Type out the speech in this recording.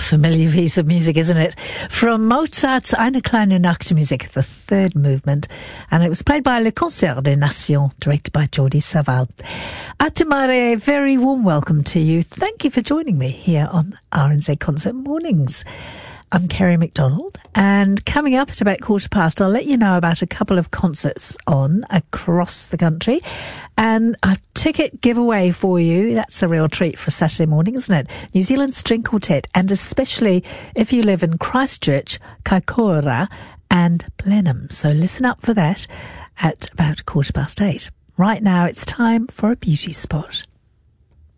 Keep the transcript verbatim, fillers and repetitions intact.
familiar piece of music, isn't it? From Mozart's Eine kleine Nachtmusik, the third movement, and it was played by Le Concert des Nations, directed by Jordi Savall. Atamare, a very warm welcome to you. Thank you for joining me here on R N Z Concert Mornings. I'm Kerry McDonald, and coming up at about quarter past, I'll let you know about a couple of concerts on across the country, and a ticket giveaway for you. That's a real treat for a Saturday morning, isn't it? New Zealand String Quartet, and especially if you live in Christchurch, Kaikoura and Blenheim. So listen up for that at about quarter past eight. Right now, it's time for a beauty spot.